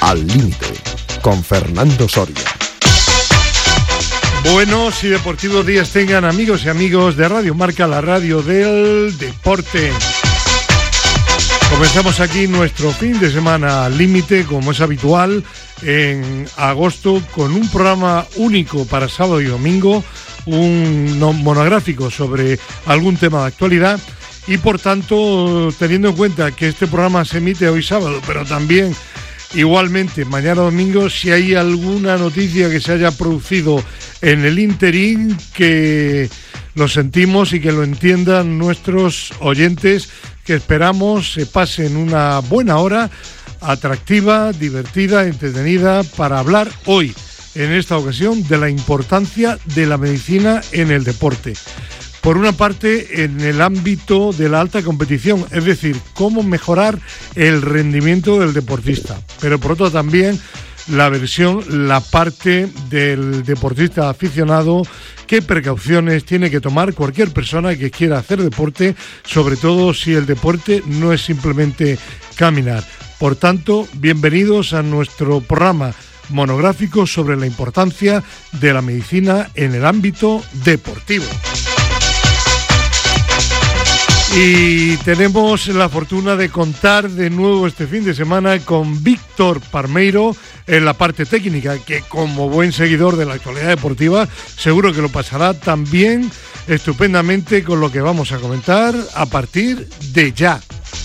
Al Límite, con Fernando Soria. Buenos y deportivos días tengan amigos y amigos de Radio Marca, la radio del deporte. Comenzamos aquí nuestro fin de semana al límite, como es habitual, en agosto, con un programa único para sábado y domingo, un monográfico sobre algún tema de actualidad y, por tanto, teniendo en cuenta que este programa se emite hoy sábado, pero también igualmente mañana domingo, si hay alguna noticia que se haya producido en el interín, que lo sentimos y que lo entiendan nuestros oyentes, que esperamos se pasen una buena hora, atractiva, divertida, entretenida, para hablar hoy, en esta ocasión, de la importancia de la medicina en el deporte. Por una parte, en el ámbito de la alta competición, es decir, cómo mejorar el rendimiento del deportista. Pero por otro también la parte del deportista aficionado, qué precauciones tiene que tomar cualquier persona que quiera hacer deporte, sobre todo si el deporte no es simplemente caminar. Por tanto, bienvenidos a nuestro programa monográfico sobre la importancia de la medicina en el ámbito deportivo. Y tenemos la fortuna de contar de nuevo este fin de semana con Víctor Parmeiro en la parte técnica, que como buen seguidor de la actualidad deportiva seguro que lo pasará también estupendamente con lo que vamos a comentar a partir de ya.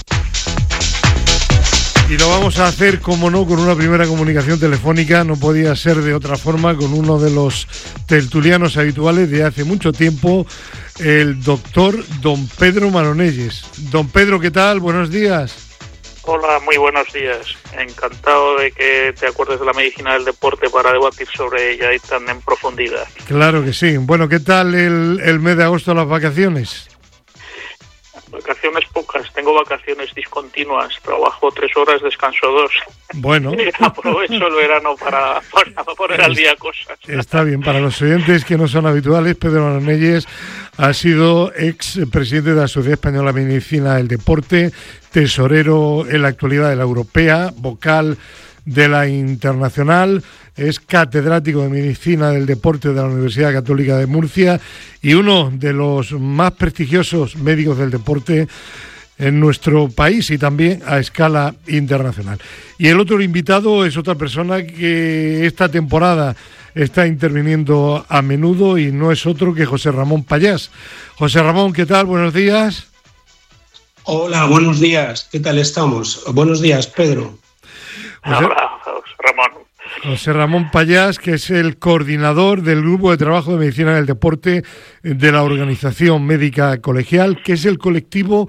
Y lo vamos a hacer, como no, con una primera comunicación telefónica, no podía ser de otra forma, con uno de los tertulianos habituales de hace mucho tiempo, el doctor don Pedro Maronelles. Don Pedro, ¿qué tal? Buenos días. Hola, muy buenos días. Encantado de que te acuerdes de la medicina del deporte para debatir sobre ella y tan en profundidad. Claro que sí. Bueno, ¿qué tal el mes de agosto, las vacaciones? Vacaciones pocas, tengo vacaciones discontinuas, trabajo 3 horas, descanso 2. Bueno. Aprovecho el verano para poner al día cosas. Está bien, para los oyentes que no son habituales, Pedro Maronelles ha sido ex presidente de la Sociedad Española de Medicina del Deporte, tesorero en la actualidad de la Europea, vocal de la Internacional, es catedrático de Medicina del Deporte de la Universidad Católica de Murcia y uno de los más prestigiosos médicos del deporte en nuestro país y también a escala internacional. Y el otro invitado es otra persona que esta temporada está interviniendo a menudo y no es otro que José Ramón Pallás. José Ramón, ¿qué tal? Buenos días. Hola, buenos días. ¿Qué tal estamos? Buenos días, Pedro. Hola, Ramón. José Ramón Pallás, que es el coordinador del Grupo de Trabajo de Medicina del Deporte de la Organización Médica Colegial, que es el colectivo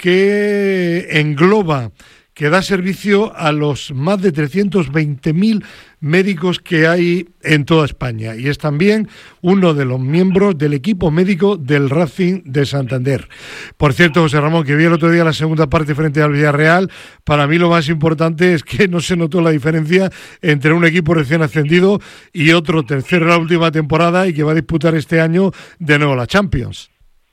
que engloba, que da servicio a los más de 320.000 médicos que hay en toda España. Y es también uno de los miembros del equipo médico del Racing de Santander. Por cierto, José Ramón, que vi el otro día la segunda parte frente al Villarreal, para mí lo más importante es que no se notó la diferencia entre un equipo recién ascendido y otro tercero en la última temporada y que va a disputar este año de nuevo la Champions.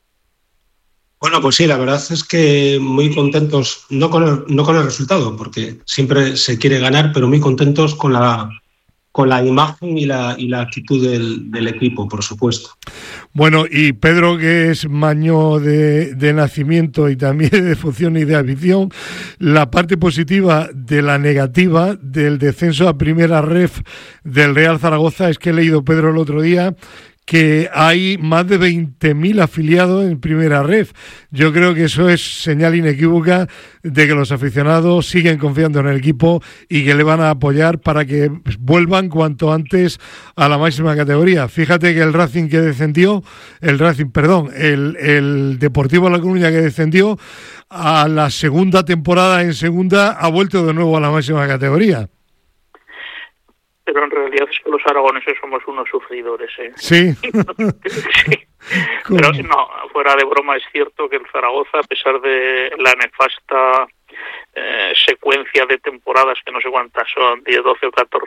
Bueno, pues sí, la verdad es que muy contentos, no con el resultado, porque siempre se quiere ganar, pero muy contentos con la imagen y la actitud del equipo, por supuesto. Bueno, y Pedro, que es maño de nacimiento y también de defunción y de afición, la parte positiva de la negativa del descenso a primera ref del Real Zaragoza es que he leído, Pedro, el otro día, que hay más de 20.000 afiliados en primera ref. Yo creo que eso es señal inequívoca de que los aficionados siguen confiando en el equipo y que le van a apoyar para que vuelvan cuanto antes a la máxima categoría. Fíjate que el Deportivo La Coruña, que descendió a la segunda temporada en segunda, ha vuelto de nuevo a la máxima categoría. Pero en realidad es que los aragoneses somos unos sufridores, ¿eh? Sí. Sí. Pero no, fuera de broma, es cierto que el Zaragoza, a pesar de la nefasta secuencia de temporadas, que no sé cuántas son, 10, 12 o 14,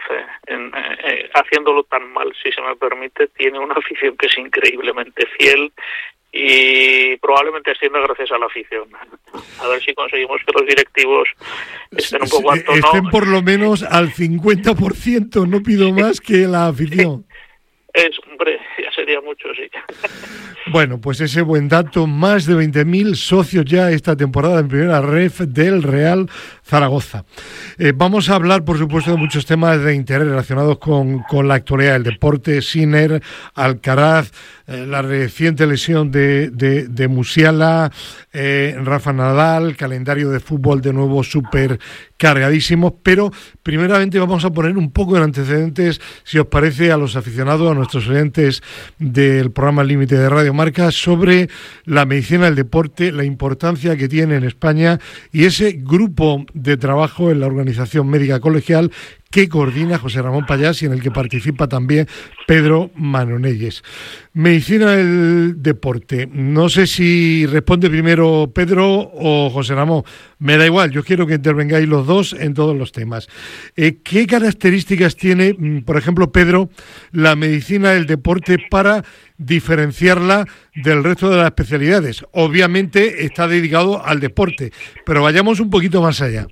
haciéndolo tan mal, si se me permite, tiene una afición que es increíblemente fiel y probablemente ascienda gracias a la afición. A ver si conseguimos que los directivos estén un poco a tono. Estén por lo menos al 50%, no pido más, que la afición. Hombre, ya sería mucho, sí. Bueno, pues ese buen dato, más de 20.000 socios ya esta temporada en primera ref del Real Zaragoza. Vamos a hablar, por supuesto, de muchos temas de interés relacionados con la actualidad del deporte. Sinner, Alcaraz, la reciente lesión de Musiala, Rafa Nadal, calendario de fútbol de nuevo súper cargadísimo, pero primeramente vamos a poner un poco de antecedentes, si os parece, a los aficionados, a nuestros oyentes del programa Límite de Radio Marca, sobre la medicina del deporte, la importancia que tiene en España y ese grupo de trabajo en la organización médica colegial que coordina José Ramón Pallás y en el que participa también Pedro Manonelles. Medicina del deporte. No sé si responde primero Pedro o José Ramón. Me da igual, yo quiero que intervengáis los dos en todos los temas. ¿Qué características tiene, por ejemplo, Pedro, la medicina del deporte para diferenciarla del resto de las especialidades? Obviamente está dedicado al deporte, pero vayamos un poquito más allá.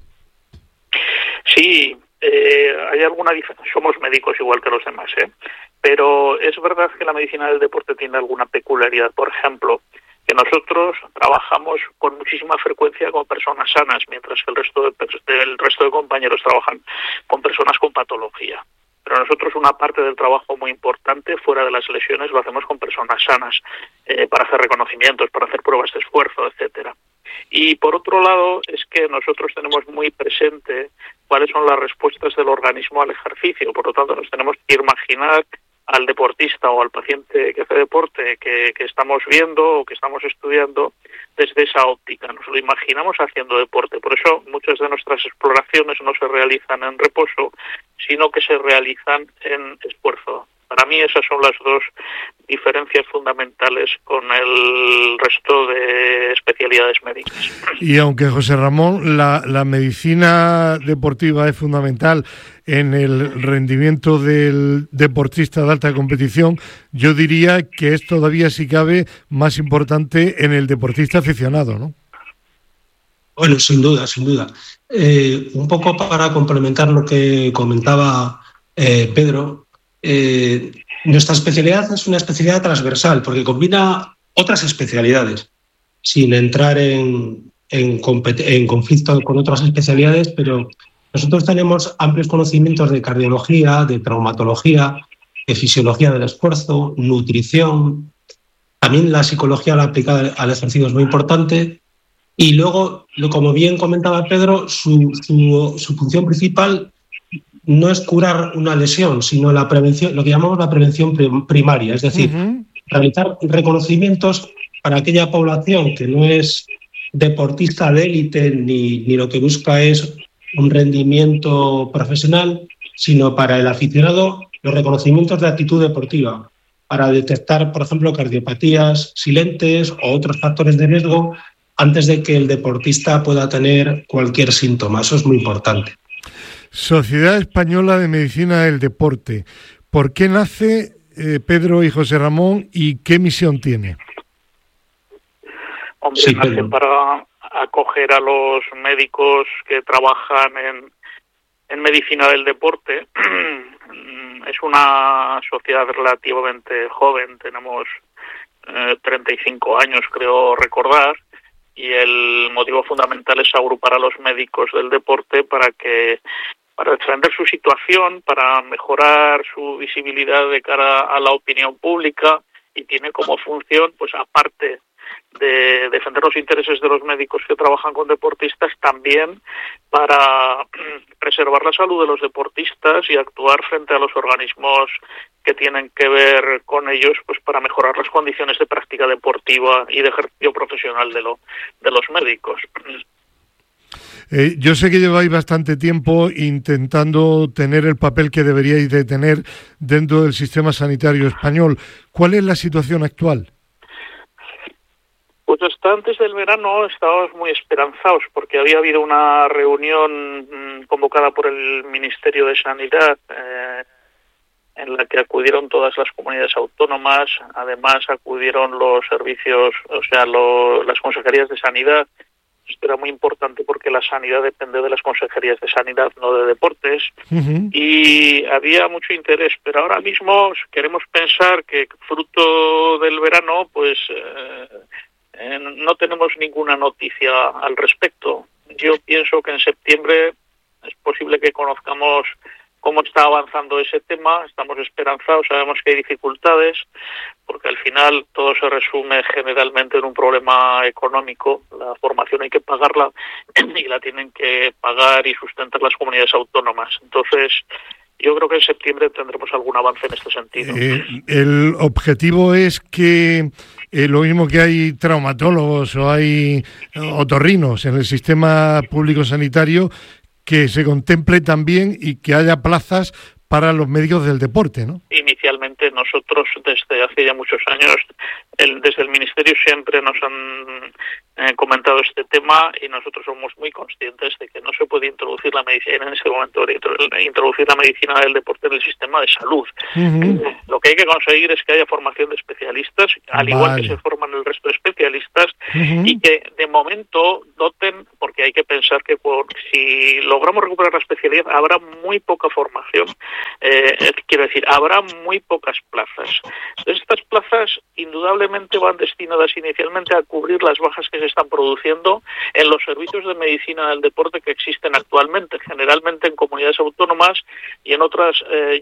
Sí. Hay alguna diferencia, somos médicos igual que los demás, pero es verdad que la medicina del deporte tiene alguna peculiaridad. Por ejemplo, que nosotros trabajamos con muchísima frecuencia con personas sanas, mientras que el resto de compañeros trabajan con personas con patología. Pero nosotros una parte del trabajo muy importante fuera de las lesiones lo hacemos con personas sanas, para hacer reconocimientos, para hacer pruebas de esfuerzo, etcétera. Y por otro lado es que nosotros tenemos muy presente cuáles son las respuestas del organismo al ejercicio. Por lo tanto, nos tenemos que imaginar al deportista o al paciente que hace deporte que estamos viendo o que estamos estudiando desde esa óptica. Nos lo imaginamos haciendo deporte. Por eso muchas de nuestras exploraciones no se realizan en reposo, sino que se realizan en esfuerzo. Para mí esas son las dos diferencias fundamentales con el resto de especialidades médicas. Y aunque, José Ramón, la medicina deportiva es fundamental en el rendimiento del deportista de alta competición, yo diría que es todavía, si cabe, más importante en el deportista aficionado, ¿no? Bueno, sin duda, sin duda. Un poco para complementar lo que comentaba Pedro, nuestra especialidad es una especialidad transversal porque combina otras especialidades sin entrar en conflicto con otras especialidades, pero nosotros tenemos amplios conocimientos de cardiología, de traumatología, de fisiología del esfuerzo, nutrición. También la psicología aplicada al ejercicio es muy importante. Y luego, como bien comentaba Pedro, su función principal no es curar una lesión, sino la prevención, lo que llamamos la prevención primaria, es decir, realizar reconocimientos para aquella población que no es deportista de élite ni lo que busca es un rendimiento profesional, sino para el aficionado los reconocimientos de actitud deportiva, para detectar, por ejemplo, cardiopatías silentes o otros factores de riesgo antes de que el deportista pueda tener cualquier síntoma. Eso es muy importante. Sociedad Española de Medicina del Deporte. ¿Por qué nace, Pedro y José Ramón, y qué misión tiene? Hombre, sí, nace para acoger a los médicos que trabajan en medicina del deporte. Es una sociedad relativamente joven, tenemos 35 años, creo recordar, y el motivo fundamental es agrupar a los médicos del deporte para defender su situación, para mejorar su visibilidad de cara a la opinión pública, y tiene como función, pues aparte de defender los intereses de los médicos que trabajan con deportistas, también para preservar la salud de los deportistas y actuar frente a los organismos que tienen que ver con ellos, pues para mejorar las condiciones de práctica deportiva y de ejercicio profesional de los médicos. Yo sé que lleváis bastante tiempo intentando tener el papel que deberíais de tener dentro del sistema sanitario español. ¿Cuál es la situación actual? Pues hasta antes del verano estábamos muy esperanzados porque había habido una reunión convocada por el Ministerio de Sanidad en la que acudieron todas las comunidades autónomas, además acudieron los servicios, o sea, las consejerías de sanidad. Esto era muy importante porque la sanidad depende de las consejerías de sanidad, no de deportes, y había mucho interés, pero ahora mismo queremos pensar que fruto del verano, pues no tenemos ninguna noticia al respecto. Yo pienso que en septiembre es posible que conozcamos cómo está avanzando ese tema. Estamos esperanzados, sabemos que hay dificultades, porque al final todo se resume generalmente en un problema económico. La formación hay que pagarla y la tienen que pagar y sustentar las comunidades autónomas. Entonces, yo creo que en septiembre tendremos algún avance en este sentido. El objetivo es que lo mismo que hay traumatólogos o hay otorrinos en el sistema público sanitario, que se contemple también y que haya plazas para los médicos del deporte, ¿no? Inicialmente nosotros, desde hace ya muchos años, desde el Ministerio siempre nos han comentado este tema, y nosotros somos muy conscientes de que no se puede introducir la medicina en ese momento, introducir la medicina del deporte en el sistema de salud. Lo que hay que conseguir es que haya formación de especialistas, al igual que se forman el resto de especialistas, y que de momento doten, porque hay que pensar que si logramos recuperar la especialidad habrá muy poca formación. Quiero decir, habrá muy pocas plazas. Entonces, estas plazas indudablemente van destinadas inicialmente a cubrir las bajas que se están produciendo en los servicios de medicina del deporte que existen actualmente, generalmente en comunidades autónomas y en otras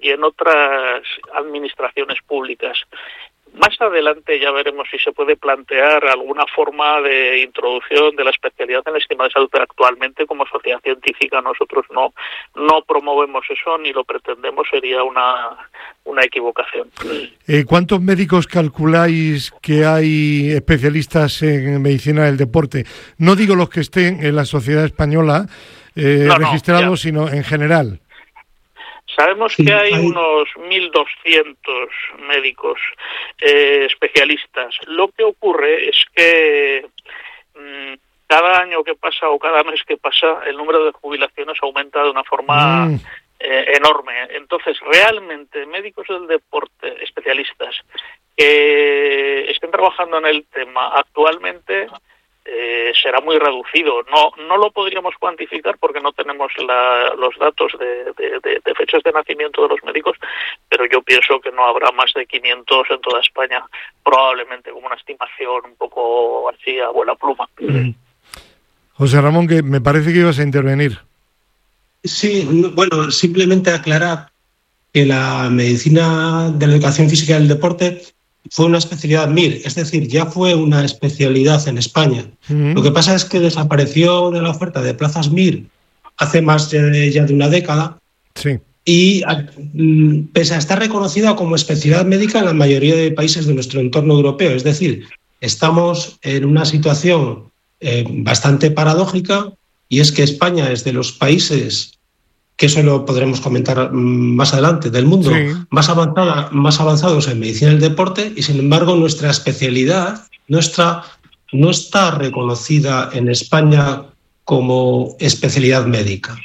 administraciones públicas. Más adelante ya veremos si se puede plantear alguna forma de introducción de la especialidad en el sistema de salud, pero actualmente como sociedad científica nosotros no promovemos eso ni lo pretendemos, sería una equivocación. ¿Cuántos médicos calculáis que hay especialistas en medicina del deporte? No digo los que estén en la sociedad española registrados, sino en general. Sabemos que hay unos 1.200 médicos especialistas. Lo que ocurre es que cada año que pasa o cada mes que pasa, el número de jubilaciones aumenta de una forma enorme. Entonces, realmente, médicos del deporte, especialistas, que estén trabajando en el tema actualmente, será muy reducido. No lo podríamos cuantificar porque no tenemos los datos de fechas de nacimiento de los médicos, pero yo pienso que no habrá más de 500 en toda España, probablemente, como una estimación un poco así a vuela pluma. José Ramón, que me parece que ibas a intervenir. Sí, bueno, simplemente aclarar que la medicina de la educación física y del deporte fue una especialidad MIR, es decir, ya fue una especialidad en España. Lo que pasa es que desapareció de la oferta de plazas MIR hace más ya de una década. Sí. Y pese a estar reconocida como especialidad médica en la mayoría de países de nuestro entorno europeo, es decir, estamos en una situación bastante paradójica, y es que España es de los países, que eso lo podremos comentar más adelante, del mundo más avanzados en medicina del deporte, y sin embargo nuestra especialidad no está reconocida en España como especialidad médica.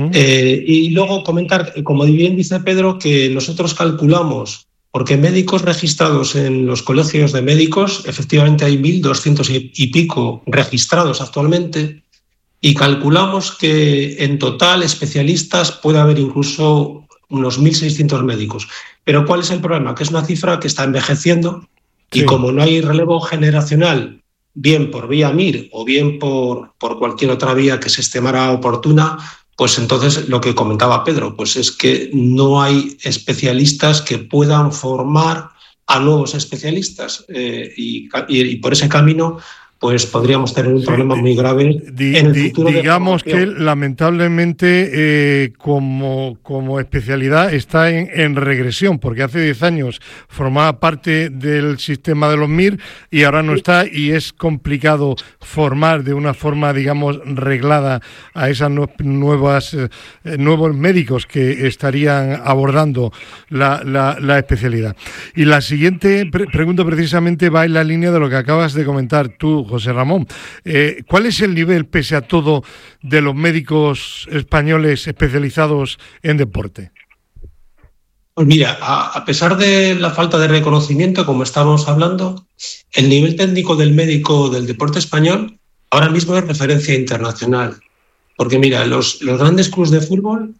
Y luego comentar, como bien dice Pedro, que nosotros calculamos, porque médicos registrados en los colegios de médicos, efectivamente hay 1.200 y pico registrados actualmente, y calculamos que en total especialistas puede haber incluso unos 1.600 médicos. Pero ¿cuál es el problema? Que es una cifra que está envejeciendo, y como no hay relevo generacional, bien por vía MIR o bien por cualquier otra vía que se estimara oportuna, pues entonces lo que comentaba Pedro, pues es que no hay especialistas que puedan formar a nuevos especialistas, y por ese camino pues podríamos tener un problema muy grave en el futuro. Digamos que lamentablemente como especialidad está en regresión, porque hace 10 años formaba parte del sistema de los MIR y ahora no está, y es complicado formar de una forma, digamos, reglada a esas nuevos médicos que estarían abordando la especialidad. Y la siguiente pregunta precisamente va en la línea de lo que acabas de comentar tú, José Ramón. ¿Cuál es el nivel, pese a todo, de los médicos españoles especializados en deporte? Pues mira, a pesar de la falta de reconocimiento, como estábamos hablando, el nivel técnico del médico del deporte español ahora mismo es referencia internacional. Porque mira, los grandes clubes de fútbol,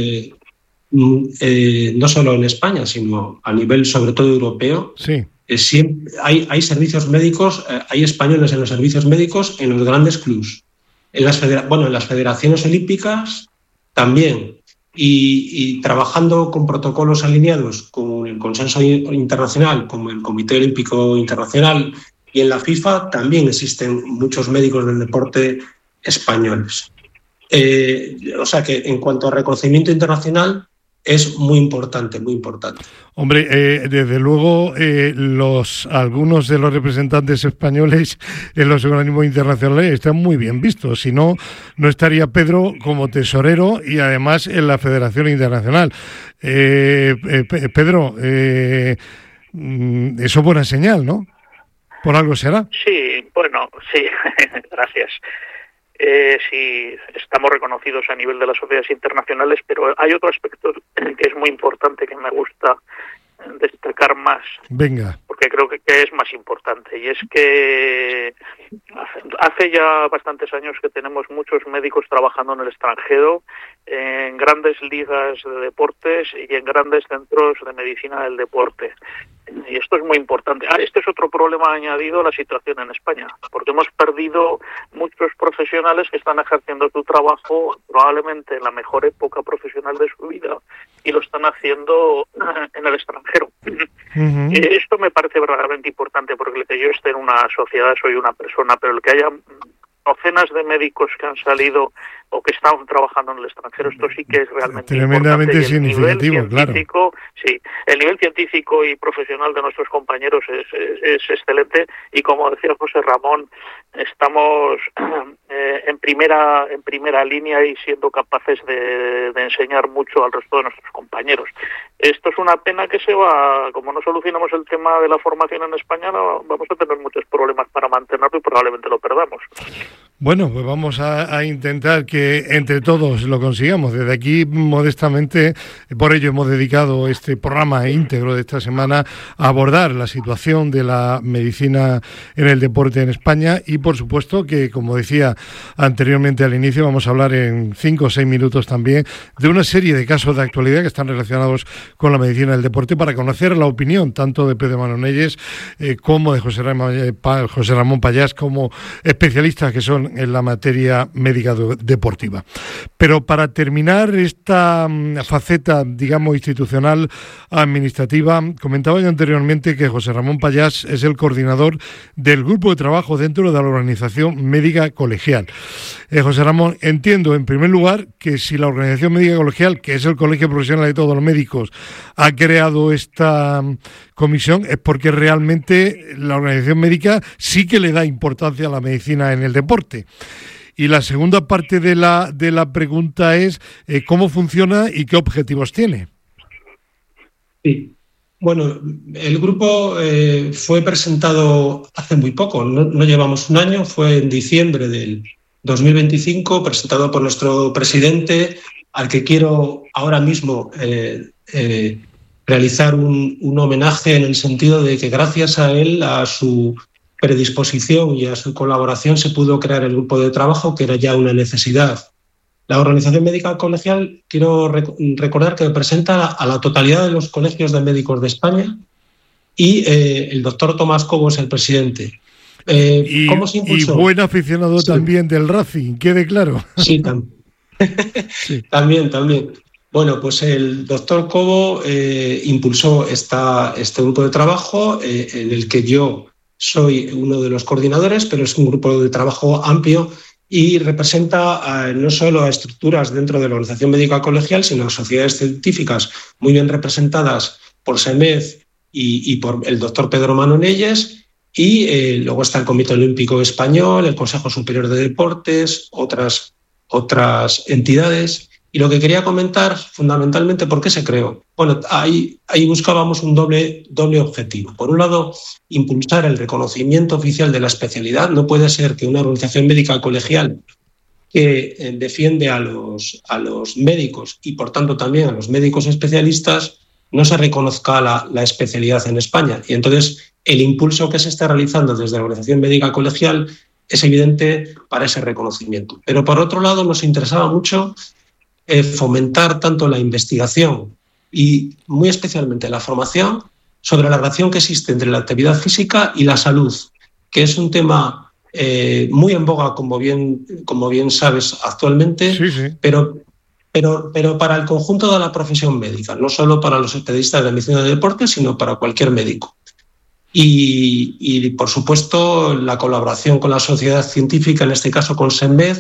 no solo en España, sino a nivel sobre todo europeo, sí, siempre hay servicios médicos, hay españoles en los servicios médicos en los grandes clubes. En las federaciones olímpicas también. Y trabajando con protocolos alineados con el consenso internacional, como el Comité Olímpico Internacional, y en la FIFA también existen muchos médicos del deporte españoles. O sea que en cuanto a reconocimiento internacional es muy importante, muy importante. Hombre, desde luego algunos de los representantes españoles en los organismos internacionales están muy bien vistos. Si no, no estaría Pedro como tesorero y además en la Federación Internacional. Pedro, eso es buena señal, ¿no? Por algo será. Sí, bueno, sí, gracias. Sí, estamos reconocidos a nivel de las sociedades internacionales, pero hay otro aspecto que es muy importante, que me gusta destacar más. Venga. Porque creo que es más importante, y es que hace ya bastantes años que tenemos muchos médicos trabajando en el extranjero, en grandes ligas de deportes y en grandes centros de medicina del deporte. Y esto es muy importante. Este es otro problema añadido a la situación en España, porque hemos perdido muchos profesionales que están ejerciendo su trabajo probablemente en la mejor época profesional de su vida y lo están haciendo en el extranjero. Uh-huh. Esto me parece verdaderamente importante, porque el que yo esté en una sociedad soy una persona, pero el que haya docenas de médicos que han salido o que están trabajando en el extranjero, esto sí que es realmente tremendamente significativo, claro. Sí, el nivel científico y profesional de nuestros compañeros es excelente, y como decía José Ramón, estamos en primera línea y siendo capaces de enseñar mucho al resto de nuestros compañeros. Esto es una pena que como no solucionamos el tema de la formación en España, vamos a tener muchos problemas para mantenerlo y probablemente lo perdamos. Bueno, pues vamos a intentar que entre todos lo consigamos. Desde aquí, modestamente, por ello hemos dedicado este programa íntegro de esta semana a abordar la situación de la medicina en el deporte en España, y por supuesto que, como decía anteriormente al inicio, vamos a hablar en 5 o 6 minutos también de una serie de casos de actualidad que están relacionados con la medicina del deporte, para conocer la opinión tanto de Pedro Manonelles como de José Ramón Pallás, como especialistas que son en la materia médica deportiva. Pero para terminar esta faceta, digamos, institucional administrativa, comentaba yo anteriormente que José Ramón Pallás es el coordinador del grupo de trabajo dentro de la Organización Médica Colegial. José Ramón, entiendo en primer lugar que si la Organización Médica Colegial, que es el colegio profesional de todos los médicos, ha creado esta comisión, es porque realmente la organización médica sí que le da importancia a la medicina en el deporte. Y la segunda parte de la pregunta es ¿cómo funciona y qué objetivos tiene? Sí. Bueno, el grupo fue presentado hace muy poco, no llevamos un año, fue en diciembre del 2025, presentado por nuestro presidente, al que quiero ahora mismo realizar un homenaje, en el sentido de que gracias a él, a su predisposición y a su colaboración, se pudo crear el grupo de trabajo, que era ya una necesidad. La Organización Médica Colegial, quiero recordar que representa a la totalidad de los colegios de médicos de España, y el doctor Tomás Cobo es el presidente. ¿Cómo se impulsó? Y buen aficionado también del Racing, quede claro. Sí, sí. También. Bueno, pues el doctor Cobo impulsó este grupo de trabajo, en el que yo soy uno de los coordinadores, pero es un grupo de trabajo amplio y representa no solo a estructuras dentro de la Organización Médica Colegial, sino a sociedades científicas muy bien representadas por SEMED y por el doctor Pedro Manonelles, y luego está el Comité Olímpico Español, el Consejo Superior de Deportes, otras entidades. Y lo que quería comentar, fundamentalmente, ¿por qué se creó? Bueno, ahí buscábamos un doble objetivo. Por un lado, impulsar el reconocimiento oficial de la especialidad. No puede ser que una organización médica colegial que defiende a los médicos y, por tanto, también a los médicos especialistas, no se reconozca la especialidad en España. Y entonces el impulso que se está realizando desde la Organización Médica Colegial es evidente para ese reconocimiento. Pero por otro lado nos interesaba mucho fomentar tanto la investigación y muy especialmente la formación sobre la relación que existe entre la actividad física y la salud, que es un tema muy en boga, como bien sabes actualmente, sí. Pero para el conjunto de la profesión médica, no solo para los especialistas de medicina del deporte, sino para cualquier médico. Y por supuesto, la colaboración con la sociedad científica, en este caso con SENMED,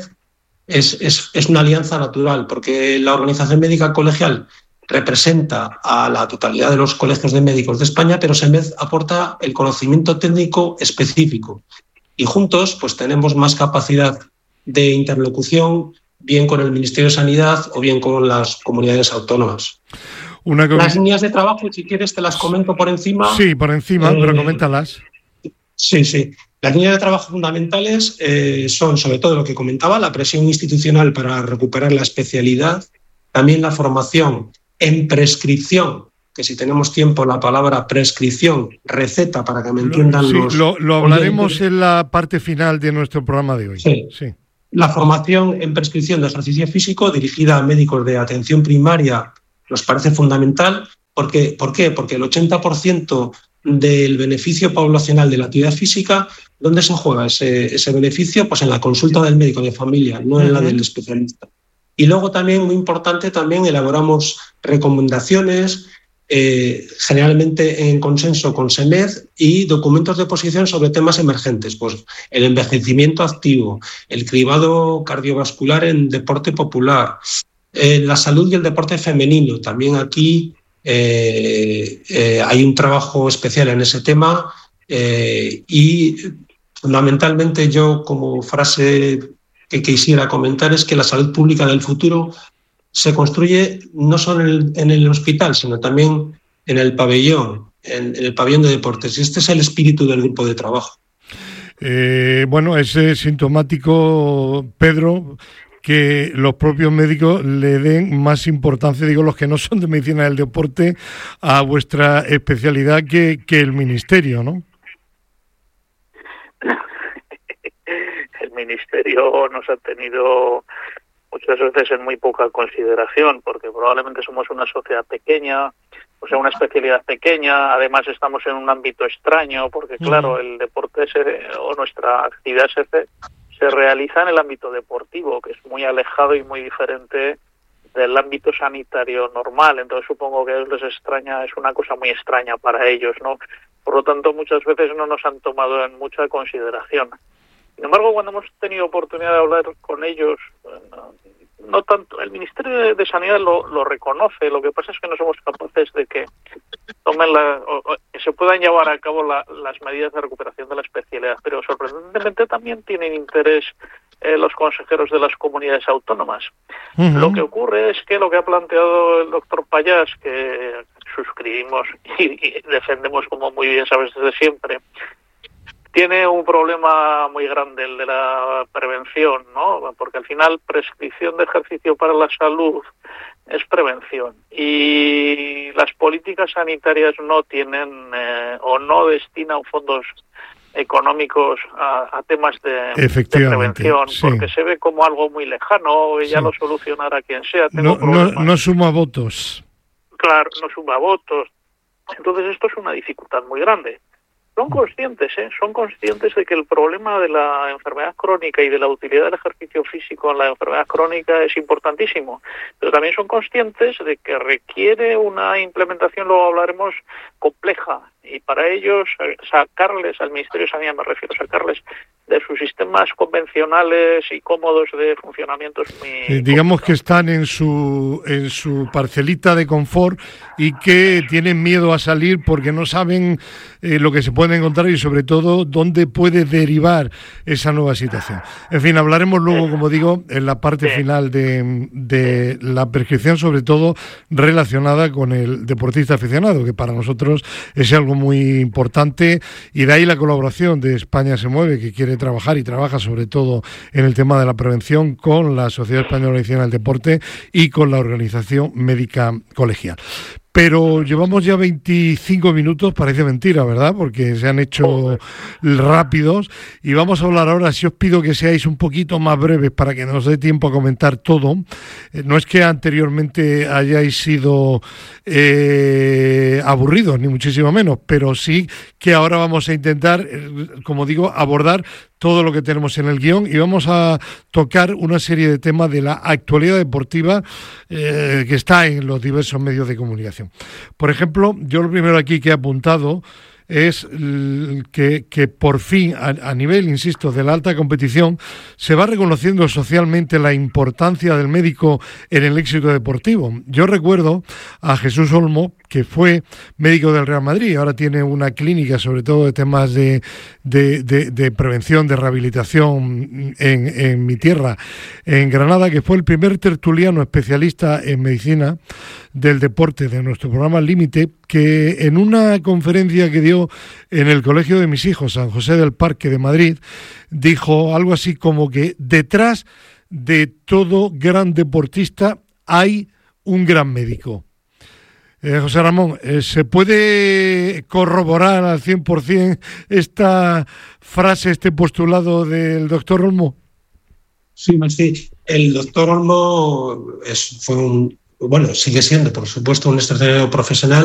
es una alianza natural, porque la Organización Médica Colegial representa a la totalidad de los colegios de médicos de España, pero SENMED aporta el conocimiento técnico específico. Y juntos pues tenemos más capacidad de interlocución, bien con el Ministerio de Sanidad o bien con las comunidades autónomas. Las líneas de trabajo, si quieres, te las comento por encima. Sí, por encima, pero coméntalas. Sí. Las líneas de trabajo fundamentales son, sobre todo lo que comentaba, la presión institucional para recuperar la especialidad, también la formación en prescripción, que si tenemos tiempo la palabra prescripción, receta, para que me entiendan lo hablaremos en la parte final de nuestro programa de hoy. Sí. La formación en prescripción de ejercicio físico dirigida a médicos de atención primaria nos parece fundamental. ¿Por qué? Porque el 80% del beneficio poblacional de la actividad física, ¿dónde se juega ese beneficio? Pues en la consulta del médico de familia, no en la del especialista. Y luego también, muy importante, también elaboramos recomendaciones, generalmente en consenso con SENMED, y documentos de posición sobre temas emergentes, pues el envejecimiento activo, el cribado cardiovascular en deporte popular, la salud y el deporte femenino. También aquí hay un trabajo especial en ese tema, y fundamentalmente yo, como frase que quisiera comentar, es que la salud pública del futuro se construye no solo en el hospital, sino también en el pabellón, en el pabellón de deportes. Y este es el espíritu del grupo de trabajo. Bueno, es sintomático, Pedro, que los propios médicos le den más importancia, digo, los que no son de medicina del deporte, a vuestra especialidad que el Ministerio, ¿no? El Ministerio nos ha tenido muchas veces en muy poca consideración, porque probablemente somos una sociedad pequeña, o sea, una especialidad pequeña. Además estamos en un ámbito extraño, porque claro, el deporte o nuestra actividad se realiza en el ámbito deportivo, que es muy alejado y muy diferente del ámbito sanitario normal. Entonces supongo que les extraña, es una cosa muy extraña para ellos, ¿no? Por lo tanto, muchas veces no nos han tomado en mucha consideración. Sin embargo, cuando hemos tenido oportunidad de hablar con ellos, no tanto, el Ministerio de Sanidad lo reconoce. Lo que pasa es que no somos capaces de que tomen que se puedan llevar a cabo las medidas de recuperación de la especialidad, pero sorprendentemente también tienen interés los consejeros de las comunidades autónomas. Uh-huh. Lo que ocurre es que lo que ha planteado el doctor Payás, que suscribimos y defendemos, como muy bien sabes, desde siempre, tiene un problema muy grande, el de la prevención, ¿no? Porque al final prescripción de ejercicio para la salud es prevención, y las políticas sanitarias no tienen o no destinan fondos económicos a temas de prevención, sí, porque se ve como algo muy lejano, ya lo solucionará quien sea. No suma votos. Claro, no suma votos. Entonces esto es una dificultad muy grande. Son conscientes de que el problema de la enfermedad crónica y de la utilidad del ejercicio físico en la enfermedad crónica es importantísimo, pero también son conscientes de que requiere una implementación, luego hablaremos, compleja, y para ellos sacarles, al Ministerio de Sanidad me refiero, sacarles de sus sistemas convencionales y cómodos de funcionamiento es muy digamos complicado. Que están en su parcelita de confort y que tienen miedo a salir porque no saben lo que se puede encontrar y sobre todo dónde puede derivar esa nueva situación. En fin, hablaremos luego, como digo, en la parte final de la prescripción, sobre todo relacionada con el deportista aficionado, que para nosotros es algo muy importante, y de ahí la colaboración de España se mueve, que quiere trabajar y trabaja sobre todo en el tema de la prevención con la Sociedad Española de Medicina del Deporte y con la Organización Médica Colegial. pero llevamos ya 25 minutos, parece mentira, ¿verdad? Porque se han hecho rápidos y vamos a hablar ahora, si os pido que seáis un poquito más breves para que nos dé tiempo a comentar todo. No es que anteriormente hayáis sido aburridos, ni muchísimo menos, pero sí que ahora vamos a intentar, como digo, abordar todo lo que tenemos en el guión y vamos a tocar una serie de temas de la actualidad deportiva que está en los diversos medios de comunicación. Por ejemplo, yo lo primero aquí que he apuntado es que por fin, a nivel, insisto, de la alta competición, se va reconociendo socialmente la importancia del médico en el éxito deportivo. Yo recuerdo a Jesús Olmo, que fue médico del Real Madrid, ahora tiene una clínica sobre todo de temas de prevención, de rehabilitación en mi tierra, en Granada, que fue el primer tertuliano especialista en medicina del deporte de nuestro programa Límite, que en una conferencia que dio en el colegio de mis hijos, San José del Parque de Madrid, dijo algo así como que detrás de todo gran deportista hay un gran médico. José Ramón, ¿se puede corroborar al 100% esta frase, este postulado del doctor Olmo? Sí, el doctor Olmo sigue siendo, por supuesto, un extraordinario profesional